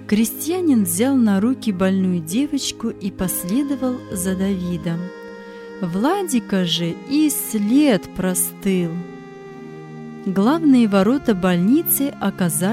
Крестьянин взял на руки больную девочку и последовал за Давидом. Владика же и след простыл. Главные ворота больницы оказались